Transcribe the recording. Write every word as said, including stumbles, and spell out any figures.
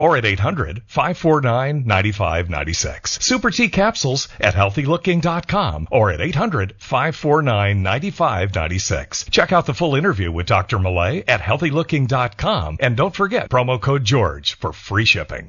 or at eight hundred, five four nine, nine five nine six. Super T capsules at healthy looking dot com or at eight hundred, five four nine, nine five nine six. Check out the full interview with Doctor Millay at healthy looking dot com and don't forget promo code George for free shipping.